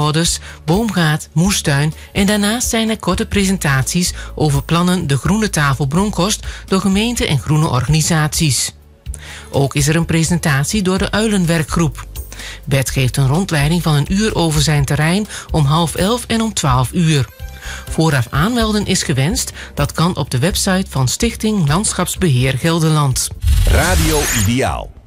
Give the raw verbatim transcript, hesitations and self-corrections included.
tuinorders, boomgaard, moestuin en daarnaast zijn er korte presentaties over plannen de Groene Tafel Bronkhorst door gemeenten en groene organisaties. Ook is er een presentatie door de Uilenwerkgroep. Bert geeft een rondleiding van een uur over zijn terrein om half elf en om twaalf uur. Vooraf aanmelden is gewenst. Dat kan op de website van Stichting Landschapsbeheer Gelderland. Radio Ideaal.